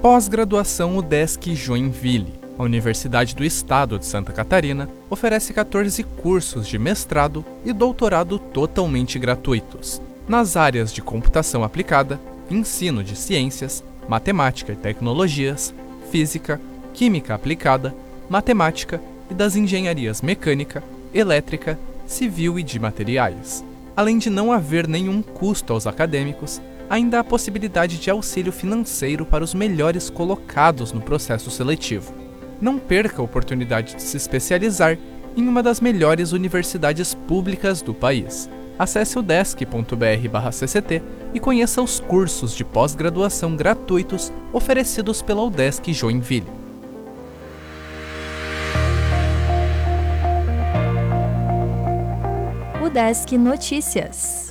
Pós-graduação UDESC Joinville. A Universidade do Estado de Santa Catarina oferece 14 cursos de mestrado e doutorado totalmente gratuitos, nas áreas de computação aplicada, ensino de ciências, matemática e tecnologias, física, química aplicada, matemática e das engenharias mecânica, elétrica, civil e de materiais. Além de não haver nenhum custo aos acadêmicos, ainda há possibilidade de auxílio financeiro para os melhores colocados no processo seletivo. Não perca a oportunidade de se especializar em uma das melhores universidades públicas do país. Acesse udesc.br/cct e conheça os cursos de pós-graduação gratuitos oferecidos pela UDESC Joinville. UDESC Notícias.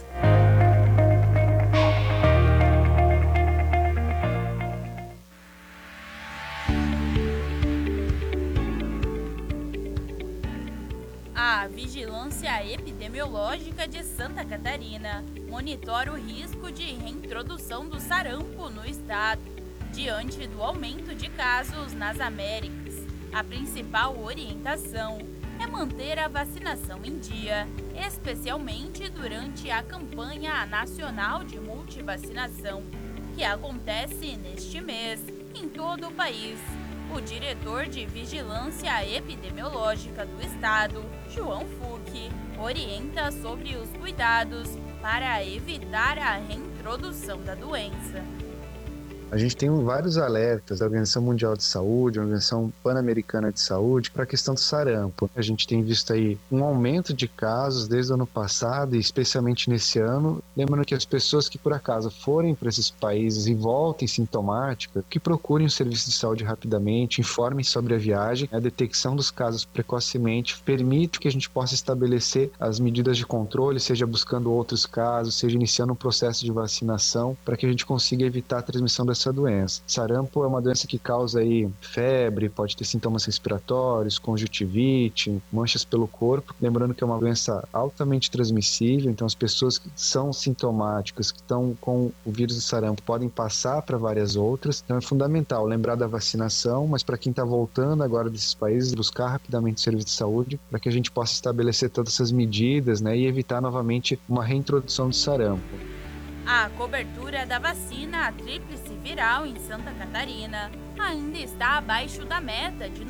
A Vigilância Epidemiológica de Santa Catarina monitora o risco de reintrodução do sarampo no estado, diante do aumento de casos nas Américas. A principal orientação é manter a vacinação em dia, especialmente durante a campanha nacional de multivacinação, que acontece neste mês em todo o país. O diretor de Vigilância Epidemiológica do Estado, João Fuch, orienta sobre os cuidados para evitar a reintrodução da doença. A gente tem vários alertas da Organização Mundial de Saúde, a Organização Pan-Americana de Saúde, para a questão do sarampo. A gente tem visto aí um aumento de casos desde o ano passado e especialmente nesse ano. Lembrando que as pessoas que por acaso forem para esses países e voltem sintomáticas, que procurem o serviço de saúde rapidamente, informem sobre a viagem. A detecção dos casos precocemente permite que a gente possa estabelecer as medidas de controle, seja buscando outros casos, seja iniciando um processo de vacinação, para que a gente consiga evitar a transmissão dessa doença. Sarampo é uma doença que causa aí febre, pode ter sintomas respiratórios, conjuntivite, manchas pelo corpo. Lembrando que é uma doença altamente transmissível, então as pessoas que são sintomáticas, que estão com o vírus do sarampo, podem passar para várias outras. Então é fundamental lembrar da vacinação, mas para quem está voltando agora desses países, buscar rapidamente o serviço de saúde para que a gente possa estabelecer todas essas medidas, né, e evitar novamente uma reintrodução do sarampo. A cobertura da vacina tríplice viral em Santa Catarina ainda está abaixo da meta de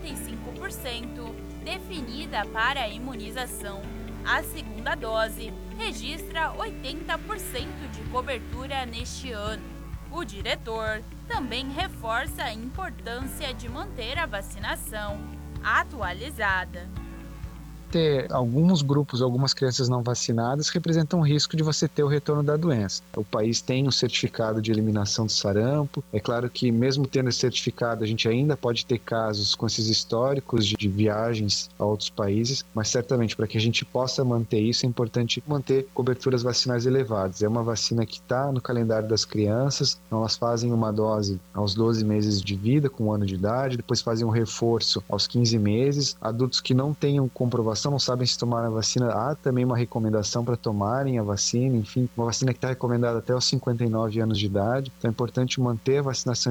95% definida para a imunização. A segunda dose registra 80% de cobertura neste ano. O diretor também reforça a importância de manter a vacinação atualizada. Ter alguns grupos, algumas crianças não vacinadas representam um risco de você ter o retorno da doença. O país tem um certificado de eliminação do sarampo. É claro que mesmo tendo esse certificado, a gente ainda pode ter casos com esses históricos de viagens a outros países, mas certamente para que a gente possa manter isso, é importante manter coberturas vacinais elevadas. É uma vacina que está no calendário das crianças, então elas fazem uma dose aos 12 meses de vida, com 1 ano de idade, depois fazem um reforço aos 15 meses. Adultos que não tenham comprovação, não sabem se tomaram a vacina, há também uma recomendação para tomarem a vacina, enfim, uma vacina que está recomendada até os 59 anos de idade, então é importante manter a vacinação